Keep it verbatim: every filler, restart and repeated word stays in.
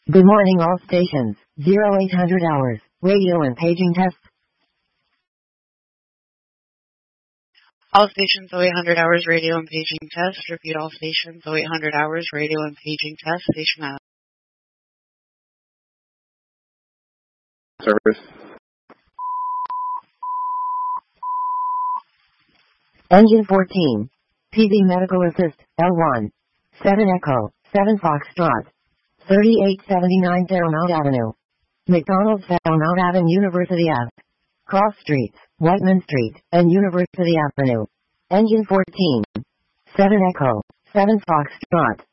Good morning all stations, zero eight hundred hours, radio and paging test. All stations, oh eight hundred hours, radio and paging test. Repeat all stations, oh eight hundred hours, radio and paging test. Station out. Service. Engine fourteen. P B Medical Assist, L one. seven Echo, seven Foxtrot. thirty-eight seventy-nine Fairmount Avenue. McDonald's, Fairmount Avenue, University Ave. Cross Streets, Whiteman Street, and University Avenue. Engine fourteen. seven Echo, seven Foxtrot.